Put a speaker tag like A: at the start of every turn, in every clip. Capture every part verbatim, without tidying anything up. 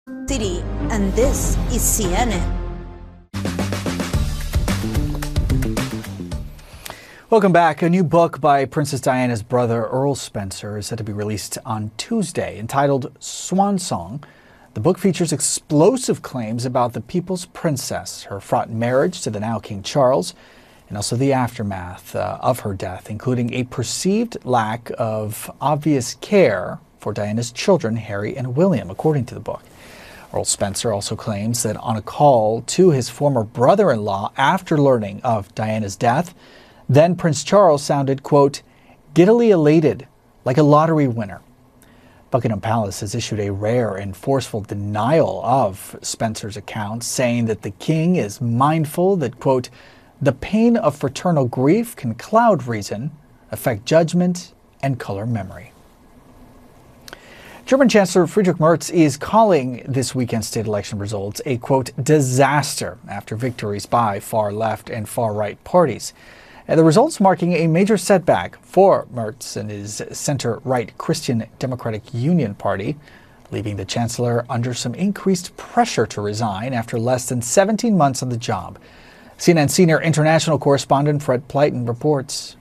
A: City, and this is C N N.
B: Welcome back. A new book by Princess Diana's brother Earl Spencer is set to be released on Tuesday, entitled Swan Song. The book features explosive claims about the people's princess, her fraught marriage to the now King Charles, and also the aftermath uh, of her death, including a perceived lack of obvious care for Diana's children, Harry and William, according to the book. Earl Spencer also claims that on a call to his former brother-in-law after learning of Diana's death, then Prince Charles sounded, quote, giddily elated, like a lottery winner. Buckingham Palace has issued a rare and forceful denial of Spencer's account, saying that the king is mindful that, quote, the pain of fraternal grief can cloud reason, affect judgment, and color memory. German Chancellor Friedrich Merz is calling this weekend's state election results a, quote, disaster after victories by far-left and far-right parties. And the results marking a major setback for Merz and his center-right Christian Democratic Union Party, leaving the chancellor under some increased pressure to resign after less than seventeen months on the job. C N N senior international correspondent Fred Pleiten reports.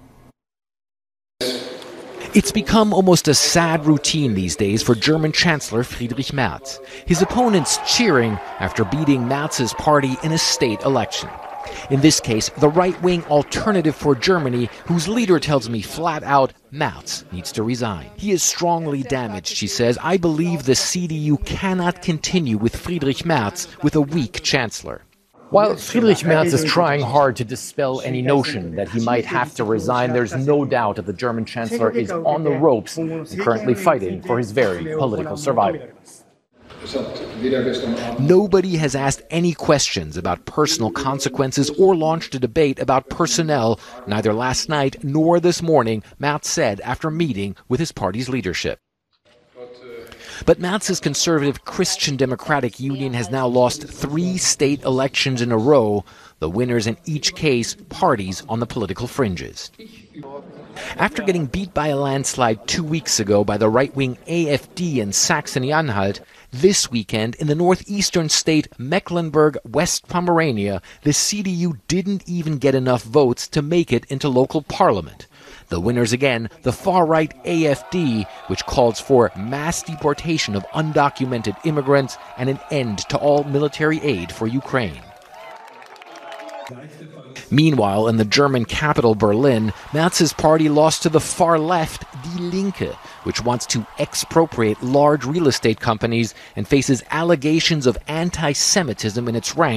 C: It's become almost a sad routine these days for German Chancellor Friedrich Merz. His opponents cheering after beating Merz's party in a state election. In this case, the right-wing Alternative for Germany, whose leader tells me flat out, Merz needs to resign. He is strongly damaged, she says. I believe the C D U cannot continue with Friedrich Merz with a weak chancellor.
D: While Friedrich Merz is trying hard to dispel any notion that he might have to resign, there's no doubt that the German chancellor is on the ropes and currently fighting for his very political survival.
C: Nobody has asked any questions about personal consequences or launched a debate about personnel, neither last night nor this morning, Merz said after meeting with his party's leadership. But Merz's conservative Christian Democratic Union has now lost three state elections in a row, the winners in each case parties on the political fringes. After getting beat by a landslide two weeks ago by the right-wing A F D in Saxony-Anhalt, this weekend in the northeastern state Mecklenburg-West Pomerania, the C D U didn't even get enough votes to make it into local parliament. The winners again, the far-right A F D, which calls for mass deportation of undocumented immigrants and an end to all military aid for Ukraine. Meanwhile, in the German capital Berlin, Merz's party lost to the far left Die Linke, which wants to expropriate large real estate companies and faces allegations of anti-Semitism in its ranks.